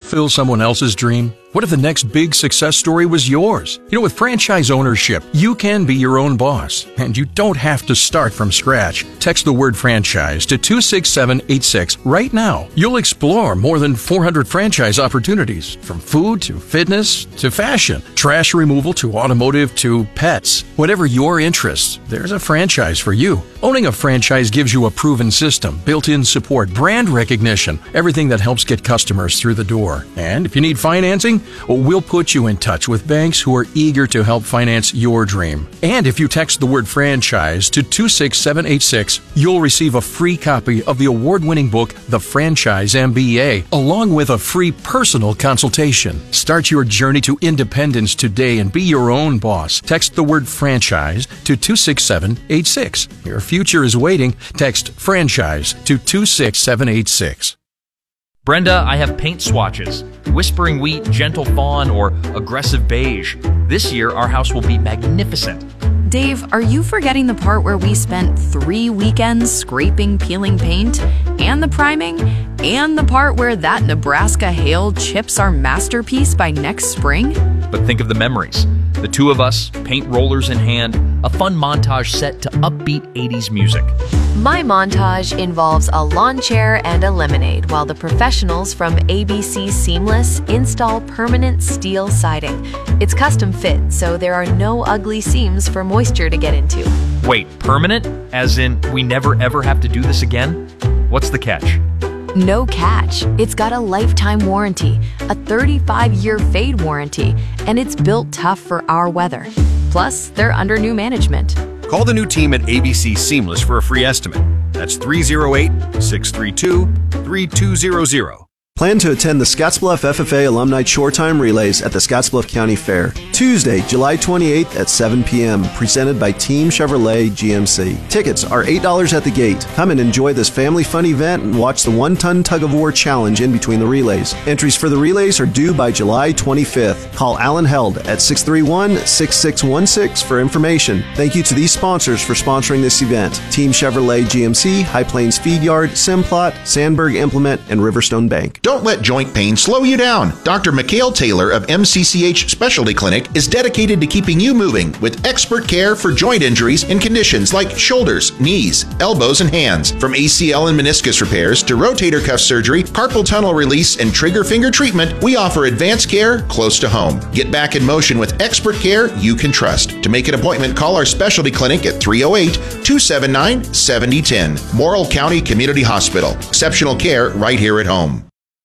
fulfill someone else's dream? What if the next big success story was yours? With franchise ownership, you can be your own boss, and you don't have to start from scratch. Text the word franchise to 26786 right now. You'll explore more than 400 franchise opportunities, from food to fitness to fashion, trash removal to automotive to pets. Whatever your interests, there's a franchise for you. Owning a franchise gives you a proven system, built-in support, brand recognition, everything that helps get customers through the door. And if you need financing, we'll put you in touch with banks who are eager to help finance your dream. And if you text the word franchise to 26786, you'll receive a free copy of the award-winning book, The Franchise MBA, along with a free personal consultation. Start your journey to independence today and be your own boss. Text the word franchise to 26786. Your future is waiting. Text franchise to 26786. Brenda, I have paint swatches. Whispering Wheat, Gentle Fawn, or Aggressive Beige. This year, our house will be magnificent. Dave, are you forgetting the part where we spent 3 weekends scraping, peeling paint, and the priming, and the part where that Nebraska hail chips our masterpiece by next spring? But think of the memories. The two of us, paint rollers in hand, a fun montage set to upbeat 80s music. My montage involves a lawn chair and a lemonade while the professionals from ABC Seamless install permanent steel siding. It's custom fit, so there are no ugly seams for moisture to get into. Wait, permanent? As in, we never ever have to do this again? What's the catch? No catch. It's got a lifetime warranty, a 35-year fade warranty, and it's built tough for our weather. Plus, they're under new management. Call the new team at ABC Seamless for a free estimate. That's 308-632-3200. Plan to attend the Scottsbluff FFA Alumni Chore Time Relays at the Scottsbluff County Fair, Tuesday, July 28th at 7 p.m., presented by Team Chevrolet GMC. Tickets are $8 at the gate. Come and enjoy this family-fun event and watch the one-ton tug-of-war challenge in between the relays. Entries for the relays are due by July 25th. Call Alan Held at 631-6616 for information. Thank you to these sponsors for sponsoring this event: Team Chevrolet GMC, High Plains Feed Yard, Simplot, Sandberg Implement, and Riverstone Bank. Don't let joint pain slow you down. Dr. Mikhail Taylor of MCCH Specialty Clinic is dedicated to keeping you moving with expert care for joint injuries and conditions like shoulders, knees, elbows, and hands. From ACL and meniscus repairs to rotator cuff surgery, carpal tunnel release, and trigger finger treatment, we offer advanced care close to home. Get back in motion with expert care you can trust. To make an appointment, call our specialty clinic at 308-279-7010. Morrill County Community Hospital. Exceptional care right here at home.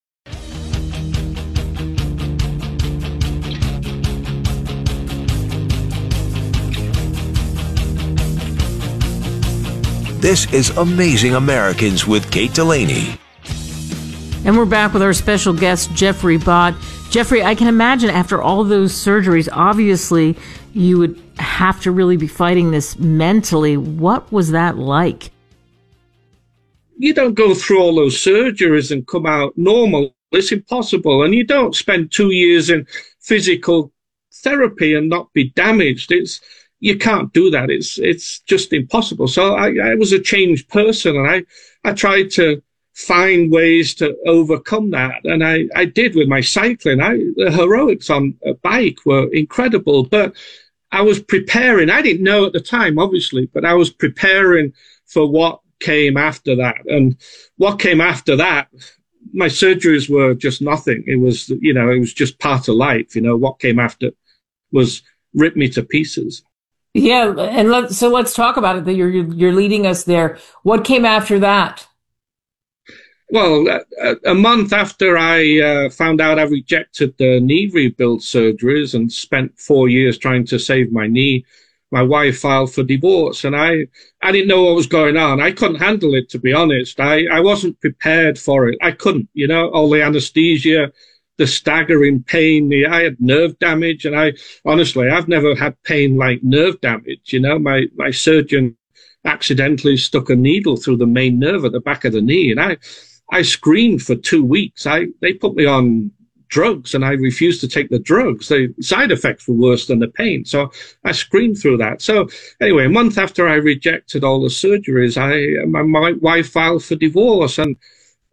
This is Amazing Americans with Kate Delaney. And we're back with our special guest, Jeffrey Bott. Jeffrey, I can imagine after all those surgeries, obviously you would have to really be fighting this mentally. What was that like? You don't go through all those surgeries and come out normal. It's impossible. And you don't spend 2 years in physical therapy and not be damaged. You can't do that. It's just impossible. So I was a changed person, and I tried to find ways to overcome that. And I did with my cycling. The heroics on a bike were incredible, but I was preparing. I didn't know at the time, obviously, but I was preparing for what came after that. And what came after that, my surgeries were just nothing. It was just part of life. What came after was rip me to pieces. Yeah, and let's talk about it. That you're leading us there. What came after that? Well, a month after I found out I rejected the knee rebuild surgeries and spent 4 years trying to save my knee, my wife filed for divorce, and I didn't know what was going on. I couldn't handle it, to be honest. I wasn't prepared for it. I couldn't, all the anesthesia, the staggering pain. I had nerve damage, and I've never had pain like nerve damage. My surgeon accidentally stuck a needle through the main nerve at the back of the knee, and I screamed for 2 weeks. They put me on drugs, and I refused to take the drugs. The side effects were worse than the pain, so I screamed through that. So anyway, a month after I rejected all the surgeries, my wife filed for divorce, and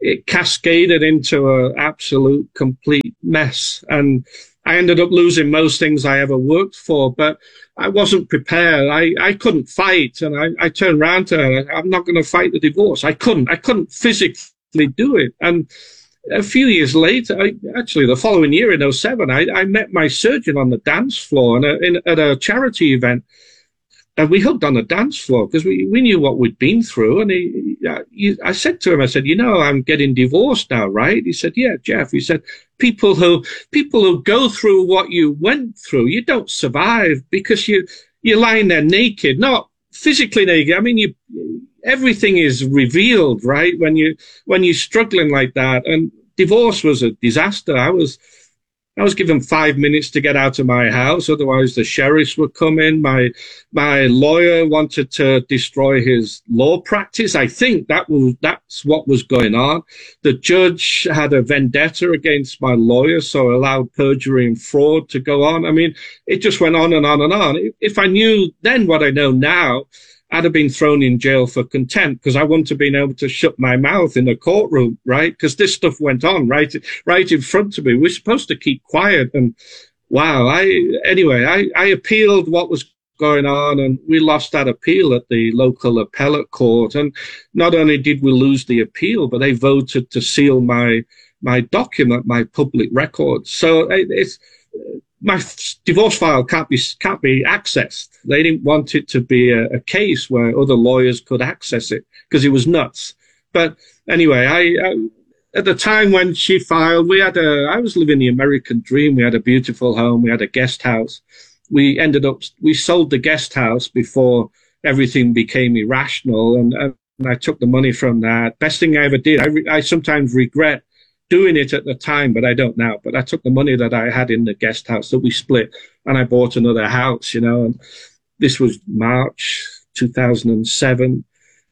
it cascaded into an absolute complete mess. And I ended up losing most things I ever worked for, but I wasn't prepared. I couldn't fight. And I turned around to her. I'm not going to fight the divorce. I couldn't physically do it. And a few years later, actually the following year in 2007, I met my surgeon on the dance floor at a charity event. And we hugged on the dance floor because we knew what we'd been through. And I said to him, I said, I'm getting divorced now, right? He said, yeah, Jeff. He said, people who go through what you went through, you don't survive because you're lying there naked, not physically naked. I mean, everything is revealed, right? When you're struggling like that. And divorce was a disaster. I was given 5 minutes to get out of my house. Otherwise, the sheriffs would come in. My lawyer wanted to destroy his law practice. I think that's what was going on. The judge had a vendetta against my lawyer, so allowed perjury and fraud to go on. I mean, it just went on and on and on. If I knew then what I know now, I'd have been thrown in jail for contempt because I wouldn't have been able to shut my mouth in the courtroom, right? Because this stuff went on right in front of me. We're supposed to keep quiet. And wow, I appealed what was going on, and we lost that appeal at the local appellate court. And not only did we lose the appeal, but they voted to seal my document, my public records. So my divorce file can't be accessed. They didn't want it to be a case where other lawyers could access it because it was nuts. But anyway, I at the time when she filed, I was living the American dream. We had a beautiful home. We had a guest house. We sold the guest house before everything became irrational. And I took the money from that. Best thing I ever did. I sometimes regret doing it at the time, but I don't now. But I took the money that I had in the guest house that we split, and I bought another house, and this was March 2007.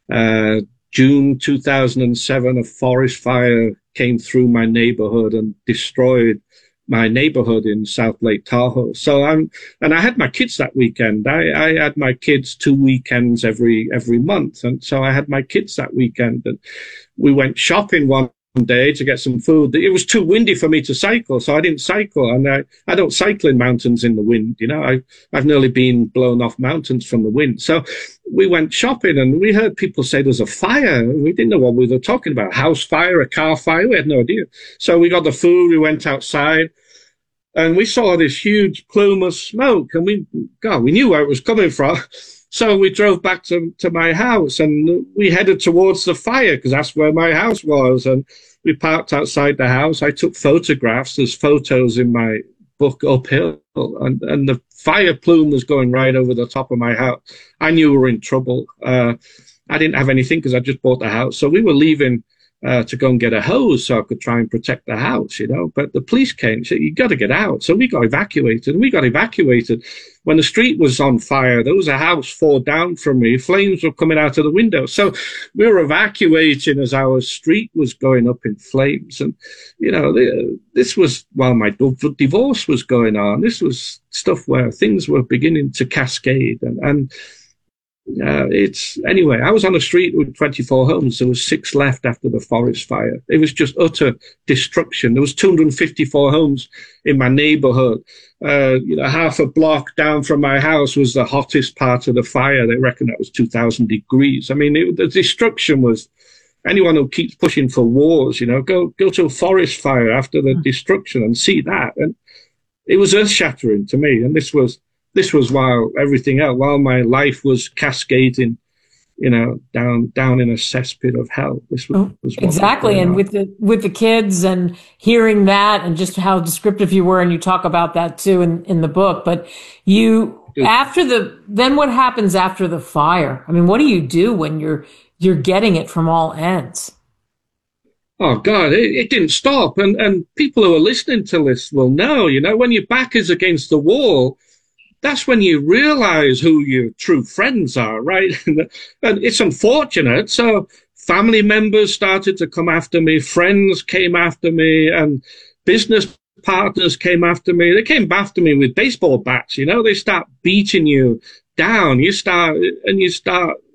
June 2007, a forest fire came through my neighborhood and destroyed my neighborhood in South Lake Tahoe. So and I had my kids that weekend. I had my kids 2 weekends every month. And so I had my kids that weekend, and we went shopping one day to get some food. It was too windy for me to cycle, so I didn't cycle. And I don't cycle in mountains in the wind. I've nearly been blown off mountains from the wind. So we went shopping, and we heard people say there's a fire. We didn't know what we were talking about. House fire, a car fire. We had no idea. So we got the food. We went outside, and we saw this huge plume of smoke, and we knew where it was coming from. So we drove back to my house, and we headed towards the fire because that's where my house was. And we parked outside the house. I took photographs. There's photos in my book, Uphill, and the fire plume was going right over the top of my house. I knew we were in trouble. I didn't have anything because I just bought the house. So we were leaving to go and get a hose so I could try and protect the house, But the police came and said, you got to get out. So we got evacuated. We got evacuated when the street was on fire. There was a house 4 down from me. Flames were coming out of the window. So we were evacuating as our street was going up in flames. And, this was while my divorce was going on. This was stuff where things were beginning to cascade. Anyway, I was on the street with 24 homes. There was 6 left after the forest fire. It was just utter destruction. There was 254 homes in my neighborhood. Half a block down from my house was the hottest part of the fire. They reckon that was 2,000 degrees. I mean, the destruction was, anyone who keeps pushing for wars, go to a forest fire after the destruction and see that. And it was earth shattering to me. And this was while my life was cascading, down in a cesspit of hell. This was exactly. And with the kids and hearing that, and just how descriptive you were, and you talk about that too in the book. But then what happens after the fire? I mean, what do you do when you're getting it from all ends? Oh God, it didn't stop. And people who are listening to this will know, when your back is against the wall, that's when you realize who your true friends are, right? And it's unfortunate. So family members started to come after me, friends came after me, and business partners came after me. They came after me with baseball bats, They start beating you down. You start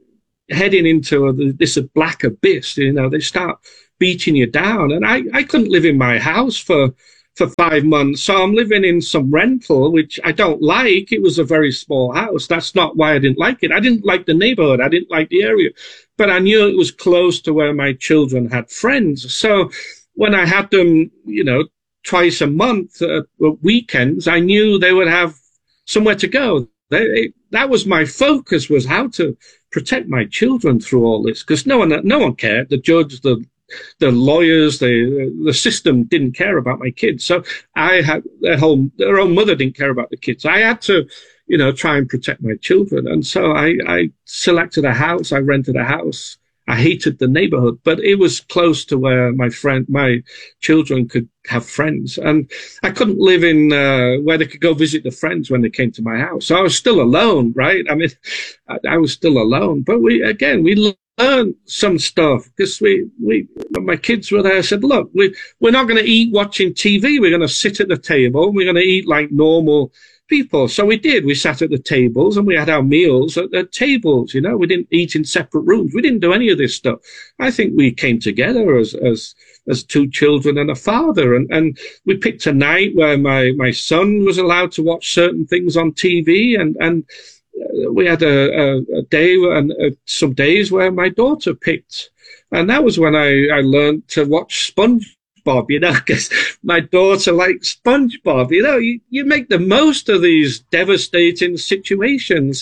heading into this black abyss. You know, they start beating you down. And I couldn't live in my house for 5 months. So I'm living in some rental, which I don't like. It was a very small house. That's not why I didn't like it. I didn't like the neighborhood. I didn't like the area, but I knew it was close to where my children had friends. So when I had them, you know, twice a month, weekends, I knew they would have somewhere to go. That was my focus, was how to protect my children through all this, because no one cared. The judge, the lawyers, the system didn't care about my kids. So I had their own mother didn't care about the kids. I had to, you know, try and protect my children. And so I selected a house. I rented a house. I hated the neighborhood, but it was close to where my children could have friends. And I couldn't live in where they could go visit the friends when they came to my house. So I was still alone, right? I mean, I was still alone. But we learned some stuff, because when my kids were there, I said, look, we're not going to eat watching TV. We're going to sit at the table. We're going to eat like normal people. So we did. We sat at the tables and we had our meals at the tables. You know, we didn't eat in separate rooms. We didn't do any of this stuff. I think we came together as two children and a father. And we picked a night where my son was allowed to watch certain things on TV, and we had a day and some days where my daughter picked. And that was when I learned to watch SpongeBob, you know, because my daughter likes SpongeBob. You know, you make the most of these devastating situations.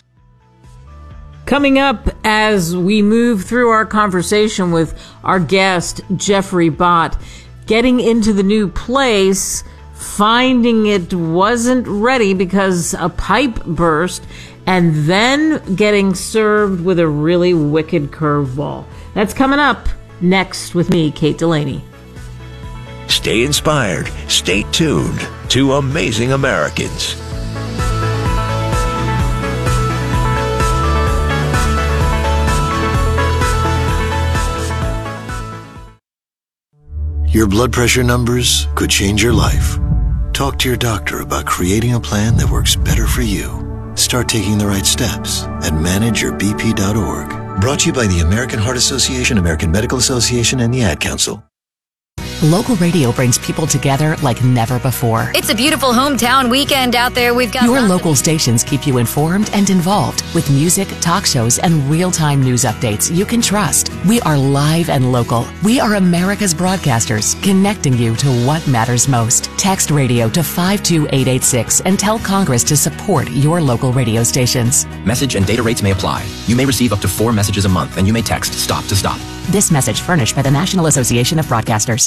Coming up as we move through our conversation with our guest, Jeffrey Bott, getting into the new place, finding it wasn't ready because a pipe burst, and then getting served with a really wicked curveball. That's coming up next with me, Kate Delaney. Stay inspired. Stay tuned to Amazing Americans. Your blood pressure numbers could change your life. Talk to your doctor about creating a plan that works better for you. Start taking the right steps at manageyourbp.org. Brought to you by the American Heart Association, American Medical Association, and the Ad Council. Local radio brings people together like never before. It's a beautiful hometown weekend out there. We've got your local stations keep you informed and involved with music, talk shows, and real-time news updates you can trust. We are live and local. We are America's broadcasters, connecting you to what matters most. Text radio to 52886 and tell Congress to support your local radio stations. Message and data rates may apply. You may receive up to 4 messages a month, and you may text STOP to STOP. This message furnished by the National Association of Broadcasters.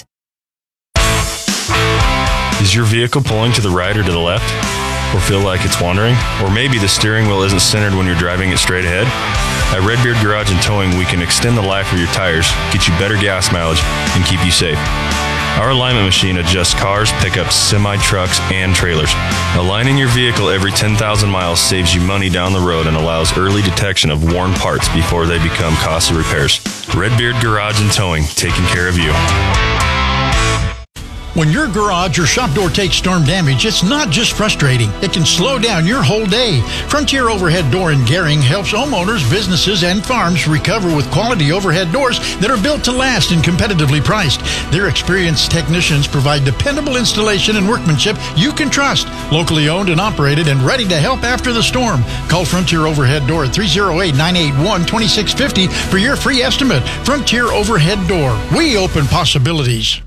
Is your vehicle pulling to the right or to the left? Or feel like it's wandering? Or maybe the steering wheel isn't centered when you're driving it straight ahead? At Redbeard Garage and Towing, we can extend the life of your tires, get you better gas mileage, and keep you safe. Our alignment machine adjusts cars, pickups, semi-trucks, and trailers. Aligning your vehicle every 10,000 miles saves you money down the road and allows early detection of worn parts before they become costly repairs. Redbeard Garage and Towing, taking care of you. When your garage or shop door takes storm damage, it's not just frustrating. It can slow down your whole day. Frontier Overhead Door in Gering helps homeowners, businesses, and farms recover with quality overhead doors that are built to last and competitively priced. Their experienced technicians provide dependable installation and workmanship you can trust. Locally owned and operated and ready to help after the storm. Call Frontier Overhead Door at 308-981-2650 for your free estimate. Frontier Overhead Door. We open possibilities.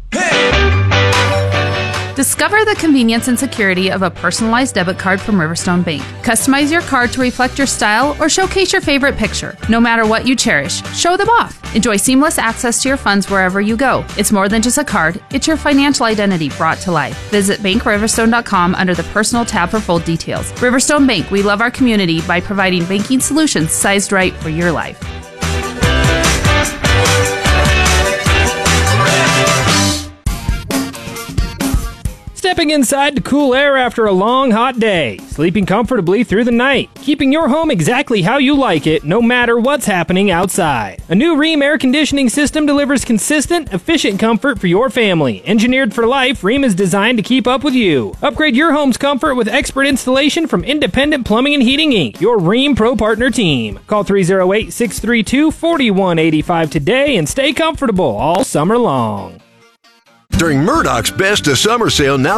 Discover the convenience and security of a personalized debit card from Riverstone Bank. Customize your card to reflect your style or showcase your favorite picture. No matter what you cherish, show them off. Enjoy seamless access to your funds wherever you go. It's more than just a card, it's your financial identity brought to life. Visit BankRiverstone.com under the Personal tab for full details. Riverstone Bank, we love our community by providing banking solutions sized right for your life. stepping inside to cool air after a long, hot day, sleeping comfortably through the night, keeping your home exactly how you like it, no matter what's happening outside. A new Rheem air conditioning system delivers consistent, efficient comfort for your family. Engineered for life, Rheem is designed to keep up with you. Upgrade your home's comfort with expert installation from Independent Plumbing and Heating Inc., your Rheem Pro Partner team. Call 308-632-4185 today and stay comfortable all summer long. During Murdoch's Best of Summer Sale, now